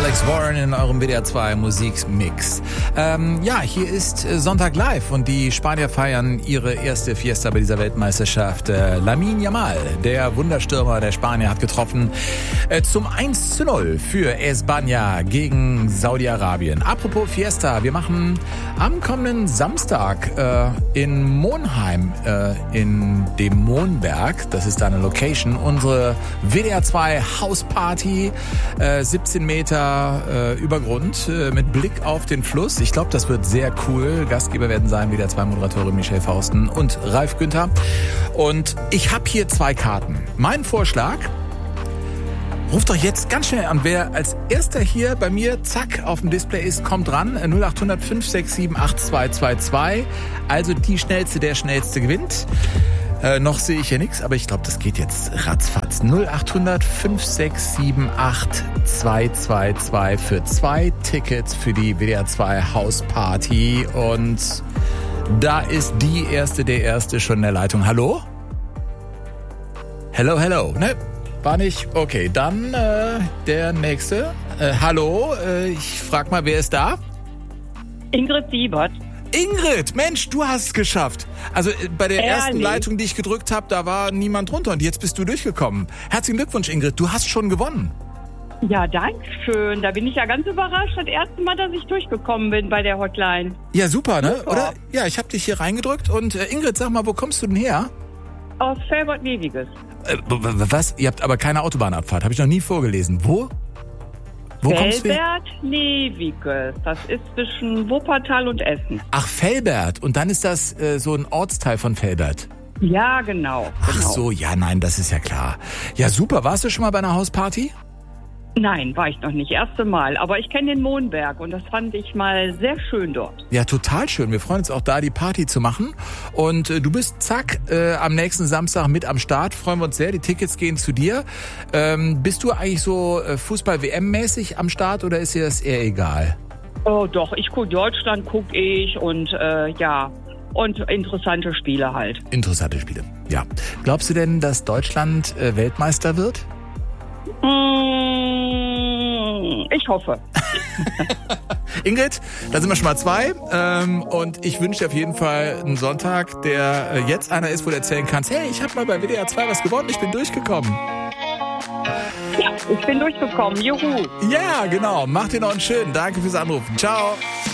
Alex Warren in eurem WDR 2 Musikmix. Hier ist Sonntag live und die Spanier feiern ihre erste Fiesta bei dieser Weltmeisterschaft. Lamine Yamal, der Wunderstürmer der Spanier, hat getroffen zum 1:0 für España gegen Saudi-Arabien. Apropos Fiesta, wir machen am kommenden Samstag in Monheim, in dem Mohnberg, das ist da eine Location, unsere WDR 2 Hausparty, 17 Meter über Grund mit Blick auf den Fluss. Ich glaube, das wird sehr cool. Gastgeber werden sein WDR 2 Moderatorin Michelle Fausten und Ralf Günther. Und ich habe hier 2 Karten. Mein Vorschlag: Ruft doch jetzt ganz schnell an. Wer als erster hier bei mir, zack, auf dem Display ist, kommt ran. 0800 567 8222. Also die Schnellste, der Schnellste gewinnt. Noch sehe ich hier nichts, aber ich glaube, das geht jetzt ratzfatz. 0800 567 8222 für 2 Tickets für die WDR 2 Hausparty. Und da ist der Erste schon in der Leitung. Hallo? Hello. Ne? War nicht? Okay, dann der Nächste. Hallo, ich frag mal, wer ist da? Ingrid Siebert. Ingrid, Mensch, du hast es geschafft. Also bei der ersten Leitung, die ich gedrückt habe, da war niemand drunter und jetzt bist du durchgekommen. Herzlichen Glückwunsch, Ingrid, du hast schon gewonnen. Ja, danke schön. Da bin ich ja ganz überrascht. Das erste Mal, dass ich durchgekommen bin bei der Hotline. Ja, super, ne? Super. Oder? Ja, ich habe dich hier reingedrückt und Ingrid, sag mal, wo kommst du denn her? Aus Felbert-Neviges. Was? Ihr habt aber keine Autobahnabfahrt, habe ich noch nie vorgelesen. Wo kommst du her? Felbert-Neviges. Das ist zwischen Wuppertal und Essen. Ach, Velbert. Und dann ist das so ein Ortsteil von Velbert. Ja, genau. Ach so, ja, nein, das ist ja klar. Ja, super. Warst du schon mal bei einer Hausparty? Nein, war ich noch nicht. Erste Mal. Aber ich kenne den Mohnberg und das fand ich mal sehr schön dort. Ja, total schön. Wir freuen uns auch da, die Party zu machen. Und du bist, zack, am nächsten Samstag mit am Start. Freuen wir uns sehr. Die Tickets gehen zu dir. Bist du eigentlich so Fußball-WM-mäßig am Start oder ist dir das eher egal? Oh doch, Deutschland gucke ich und und interessante Spiele halt. Interessante Spiele, ja. Glaubst du denn, dass Deutschland Weltmeister wird? Ich hoffe. Ingrid, da sind wir schon mal 2. Und ich wünsche dir auf jeden Fall einen Sonntag, der jetzt einer ist, wo du erzählen kannst, hey, ich habe mal bei WDR 2 was gewonnen, ich bin durchgekommen. Ja, ich bin durchgekommen. Juhu. Ja, genau. Mach dir noch einen schönen. Danke fürs Anrufen. Ciao.